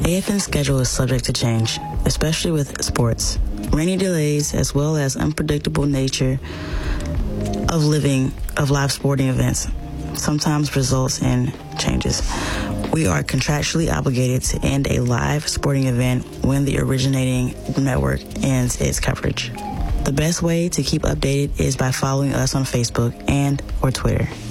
AFN's schedule is subject to change, especially with sports. Rainy delays, as well as unpredictable nature of live sporting events, sometimes results in changes. We are contractually obligated to end a live sporting event when the originating network ends its coverage. The best way to keep updated is by following us on Facebook and or Twitter.